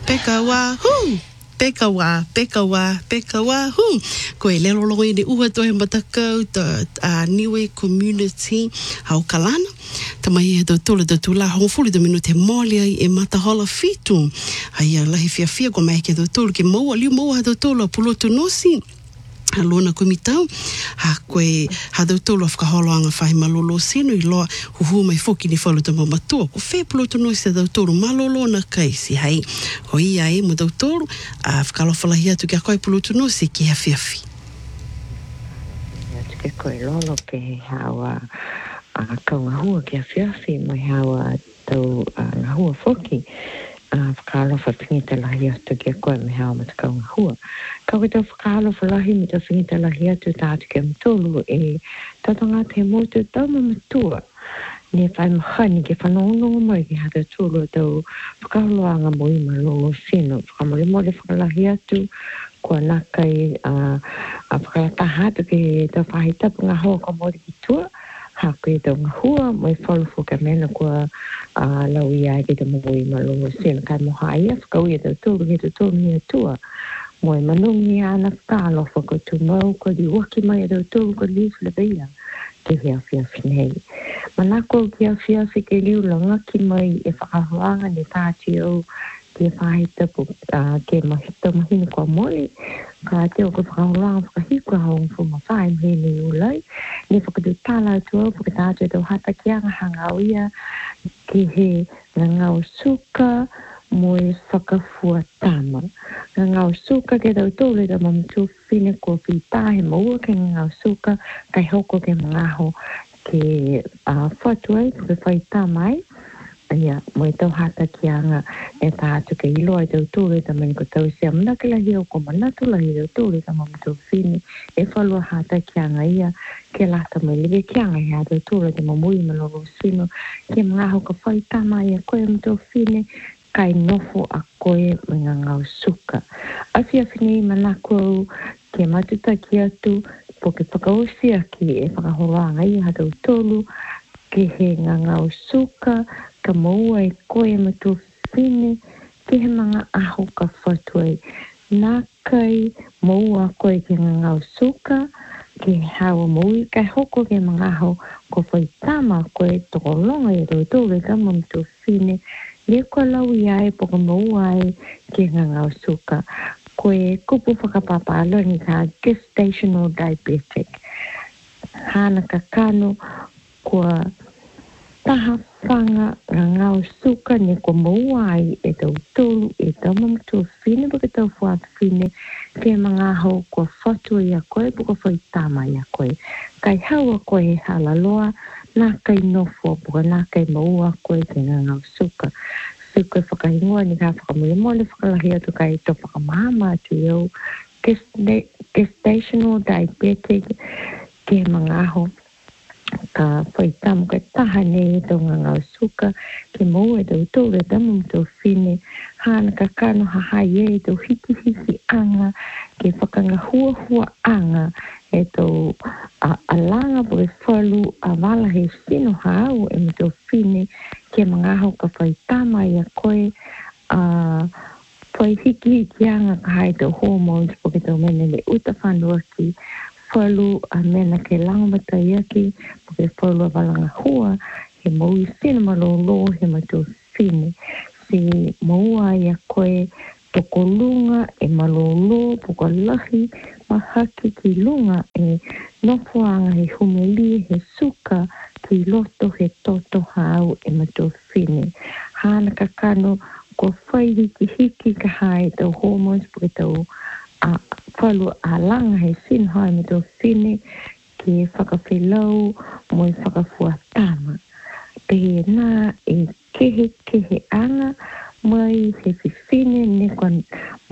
Peka wahoo. Peka wahoo. Ko e lelo longo i ne uha toi matakau ta Niue Community Haukalana. Tamai e tōla tula hongfuli da minu te mole ai e matahola fitu. Ai a lahi fia ko mai ke tōla ke maua liu maua tōla pulotu nosi. Alona komitau, ha koe hadau tolo whakaholoanga whahi malolo seno I loa huhu mai foki ni whalu tamo matua. Ko whepolo tono I se dau tolo malolo na kaisi, hei. Ko ia e mo dau tolo, whakalofalahi atu kia koe polo tono se ki ha whiawhi. Atu ke koe lolo ke hawa kau ngahua kia whiawhi mai hawa tau ngahua foki. Whakalofa pingita lahi atu kia koe me hawa mata kau ngahua. Kau ki tau whakalofa lahi me tau pingita lahi atu tātu kia mtolu e tatanga te motu tau mamatua. Ne whai mahani ke whanongongo mai ki hata tūlo tau whakaloanga mo I malolo sino. Whakamore mole whakalahi atu kua nakai whakalataha atu ke tau whahitapu ngā hoa ka mori ki tua. Hako tau ngahua mai whalufu ka mena kua lau ia ke te mawai malolo sino. Kai moha ia whakau ia tau tūru ke tau tūru ni atua. Moe manungi ana whakalofa ko tu mau ko di waki mai tau tūru ko li whilawea. Ke whiawhia whinei. Manako ki a whiawhi ke liu langa ki mai e whakahuanga ni tāti au ke whahitapu ke mahita mahina kua mole. Ka te o ko whakahuanga whakahikua haung fuma whae mhene ulai. Ni whakatu tala atu au whakatātu tau hata ki anga hanga au ia ki he ngau suka mo e whakafua tama. Ngau suka ke tau tōle da mamatu whine kua whitahe maua ke ngau suka kai hoko ke mangaho ke whatu ai ke whaitama ai. Ia, mo e tau hata ki anga e tātu ke iloa tau tōle da mani ko tau sea manake lahi au ko manatu lahi tau tōle da mamatu whine e whalua hata ki anga ia ke lata mai liwe ki anga ia tau tōle da mamui malolo sino ke mangaho ka whaitama ia koe mamatu whine kai nofo a koe mga ngau suka. Awhia whinei manako au ke matuta ki atu po ke whakausia ki e whakahoranga i hatau tolu ke he ngau suka ka maua e koe matu whine ke he mga aho ka whatui. Nā kai maua koe ke ngau suka ke hawa maui kai hoko ke mga aho ko whaitama koe tokolonga e tau tolu ka mamatu whine le kua lau ia e poka maua e ke ngau suka. Koe kupu whakapapa aloni ka gestational diabetic. Hana ka kano kua taha whanga ngau suka ne kua maua e tau tolu e tau mamatu whine poka tau wha whine ke mga hau kua whatu ia koe poka whaitama ia koe. Kai hawa koe halaloa nā kai nofo poka nā kai maua koe ke ngau suka. Suka whakahingoa ni ka whakamule mole whakalahi atu kai to whakamama atu iau gestational diabetic ke mga aho ka whaitamu ka taha ne tau ngau suka ke maua e tau tōre tamu tau whine hana ka kano hahai e tau hiki anga ke whakangahua hua anga e tau alanga po e whalu a wala he sino hao e tau whine ke mga aho ka whaitama ia koe whai hiki anga ka hai tau hormones po ke tau mene le uta whanua ki whalu a mena ke langmata iaki po ke whalu a walanga hua he maui sino malolo he matau whine si maua ia koe toko lunga e malolo po ka lahi mahaki ki lunga e nofuanga he humeli he suka ki loto he toto hau e matau whine. Hana ka kano ko whai hiki ka hai tau hormones po ke tau whalu a langa he sin hai matau whine ki whakawhilau mo i whakafuatama. Pe nā e kehe anga mai he whiwhine ne kua